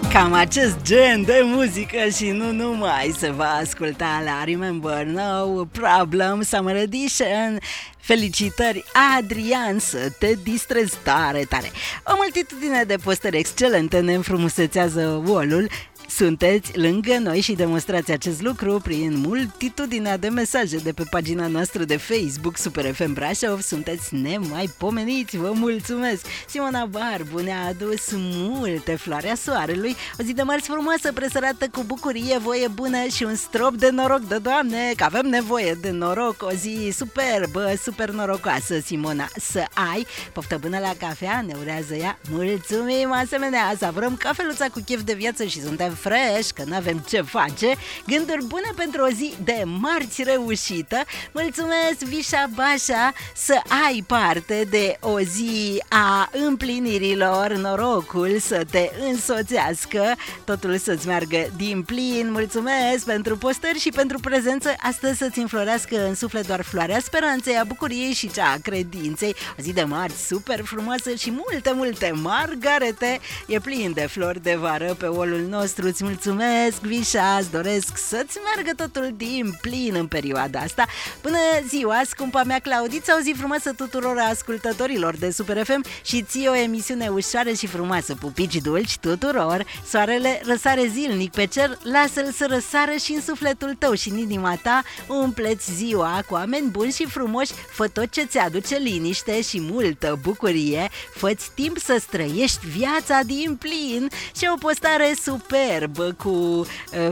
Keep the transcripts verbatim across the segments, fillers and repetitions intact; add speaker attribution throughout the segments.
Speaker 1: Cam acest gen de muzică și nu numai se va asculta la Remember No Problem Summer Edition. Felicitări, Adrian, să te distrezi tare, tare. O multitudine de postări excelente ne înfrumusețează wall-ul. Sunteți lângă noi și demonstrați acest lucru prin multitudinea de mesaje de pe pagina noastră de Facebook Super F M Brașov. Sunteți nemaipomeniți, vă mulțumesc! Simona Barbu ne-a adus multe floare a soarelui, o zi de marți frumoasă, presărată cu bucurie, voie bună și un strop de noroc de Doamne, că avem nevoie de noroc, o zi superbă, super norocoasă, Simona, să ai. Poftă bună la cafea, ne urează ea. Mulțumim asemenea, savurăm cafeluța cu chef de viață și suntem fresh, că n-avem ce face. Gânduri bune pentru o zi de marți reușită. Mulțumesc, Vișa Bașa, să ai parte de o zi a împlinirilor, norocul să te însoțească, totul să-ți meargă din plin. Mulțumesc pentru postări și pentru prezență. Astăzi să-ți înflorească în suflet doar floarea speranței, a bucuriei și cea a credinței. O zi de marți super frumoasă și multe, multe margarete. E plin de flori de vară pe wall-ul nostru. Îți mulțumesc, Vișa, îți doresc să-ți meargă totul din plin în perioada asta. Bună ziua, scumpa mea Claudița, o zi frumoasă tuturor ascultătorilor de Super F M și ție o emisiune ușoară și frumoasă. Pupici dulci tuturor. Soarele răsare zilnic pe cer, lasă-l să răsară și în sufletul tău și în inima ta. Umpleți ziua cu oameni buni și frumoși, fă tot ce ți-aduce liniște și multă bucurie. Fă-ți timp să străiești viața din plin. Și o postare superbă cu uh,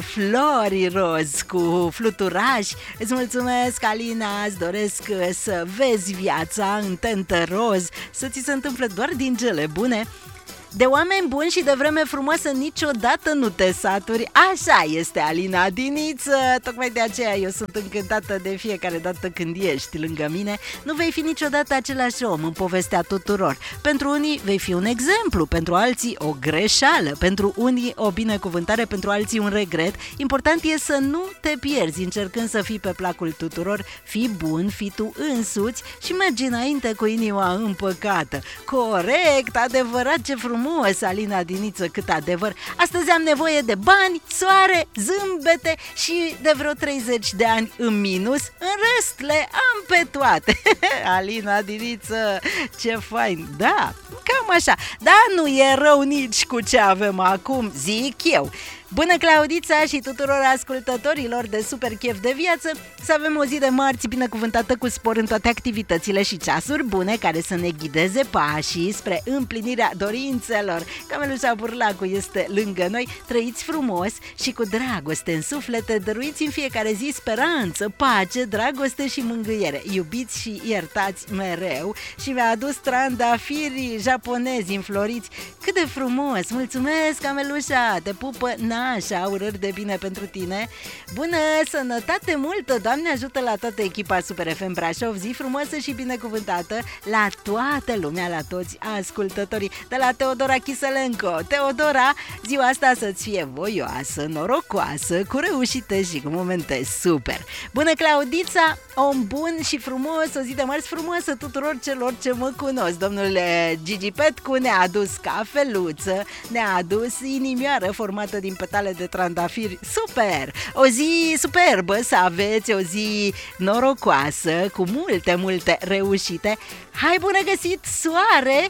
Speaker 1: flori roz, cu fluturași. Îți mulțumesc, Alina, îți doresc uh, să vezi viața în tentă roz, să ți se întâmple doar din cele bune. De oameni buni și de vreme frumoasă niciodată nu te saturi. Așa este, Alina Diniță. Tocmai de aceea eu sunt încântată de fiecare dată când ești lângă mine. Nu vei fi niciodată același om în povestea tuturor. Pentru unii vei fi un exemplu, pentru alții o greșeală, pentru unii o binecuvântare, pentru alții un regret. Important e să nu te pierzi încercând să fii pe placul tuturor. Fii bun, fii tu însuți și mergi înainte cu inima împăcată. Corect, adevărat, ce frumos, Alina Diniță, cât adevăr. Astăzi am nevoie de bani, soare, zâmbete și de vreo treizeci de ani în minus. În rest le am pe toate. Alina Diniță, ce fain. Da, cam așa. Dar nu e rău nici cu ce avem acum, zic eu. Bună, Claudița, și tuturor ascultătorilor de Super Chef de Viață. Să avem o zi de marți binecuvântată cu spor în toate activitățile și ceasuri bune care să ne ghideze pașii spre împlinirea dorințelor. Camelușa Burlacu este lângă noi. Trăiți frumos și cu dragoste în suflete. Dăruiți în fiecare zi speranță, pace, dragoste și mângâiere. Iubiți și iertați mereu. Și mi-a adus trandafiri japonezi înfloriți. Cât de frumos! Mulțumesc, Camelușa! Te pupă Nașa, urări de bine pentru tine. Bună, sănătate multă, Doamne ajută la toată echipa Super F M Brașov. Zi frumoasă și binecuvântată la toată lumea, la toți ascultătorii. De la Teodora Chisălenco. Teodora, ziua asta să-ți fie voioasă, norocoasă, cu reușite și cu momente super. Bună, Claudița, om bun și frumos, o zi de marți frumoasă tuturor celor ce mă cunosc. Domnul Gigi Petcu ne-a adus cafeluță, ne-a adus inimioară formată din petale de trandafiri. Super! O zi superbă să aveți, o zi norocoasă, cu multe, multe reușite. Hai, bună găsit, soare!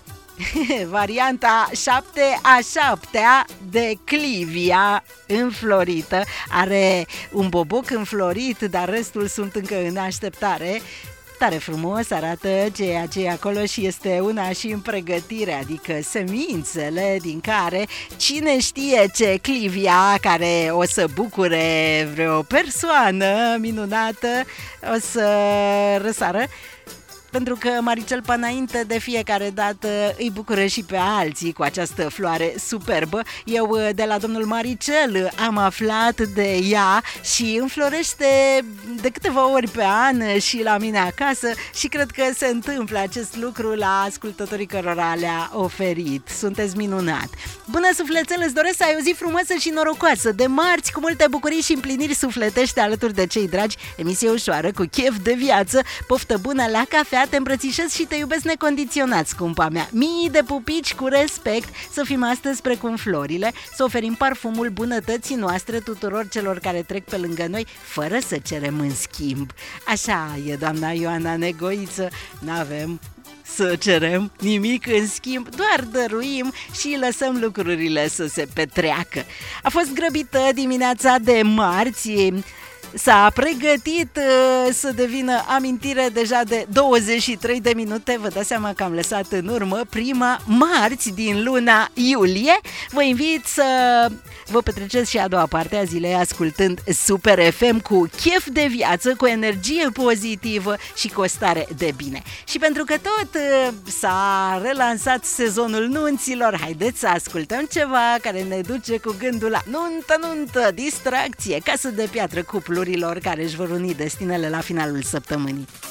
Speaker 1: Varianta șapte a șaptea de Clivia înflorită. Are un boboc înflorit, dar restul sunt încă în așteptare. Tare frumos arată ceea ce e acolo și este una și în pregătire, adică semințele din care cine știe ce Clivia, care o să bucure vreo persoană minunată, o să răsară. Pentru că Maricel Panainte de fiecare dată îi bucură și pe alții cu această floare superbă. Eu de la domnul Maricel am aflat de ea și înflorește de câteva ori pe an și la mine acasă și cred că se întâmplă acest lucru la ascultătorii cărora le-a oferit. Sunteți minunat! Bună, sufletel, îți doresc să ai o zi frumoasă și norocoasă, de marți, cu multe bucurii și împliniri sufletești alături de cei dragi. Emisie ușoară, cu chef de viață, poftă bună la cafea dragostea, te îmbrățișez și te iubesc necondiționat, scumpa mea. Mii de pupici cu respect, să fim astăzi precum florile, să oferim parfumul bunătății noastre tuturor celor care trec pe lângă noi, fără să cerem în schimb. Așa e, doamna Ioana Negoiță, n-avem să cerem nimic în schimb, doar dăruim și lăsăm lucrurile să se petreacă. A fost grăbită dimineața de marți, s-a pregătit uh, să devină amintire deja de douăzeci și trei de minute. Vă dați seama că am lăsat în urmă prima marți din luna iulie. Vă invit să vă petreceți și a doua parte a zilei ascultând Super F M cu chef de viață, cu energie pozitivă și cu o stare de bine. Și pentru că tot uh, s-a relansat sezonul nunților, haideți să ascultăm ceva care ne duce cu gândul la nuntă, nuntă, distracție, casă de piatră, cuplurilor care își vor uni destinele la finalul săptămânii.